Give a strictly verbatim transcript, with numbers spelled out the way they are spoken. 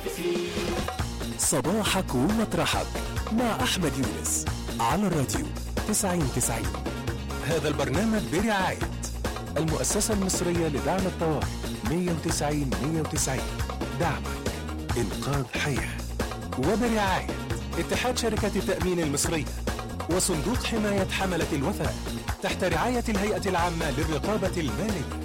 صباحك ومطرحك مع أحمد يونس على الراديو تسعين تسعين. هذا البرنامج برعاية المؤسسة المصرية لدعم الطوارئ مية وتسعين مية وتسعين، دعمك إنقاذ حياة. وبرعاية اتحاد شركات التأمين المصرية وصندوق حماية حملة الوفاء تحت رعاية الهيئة العامة للرقابة المالية.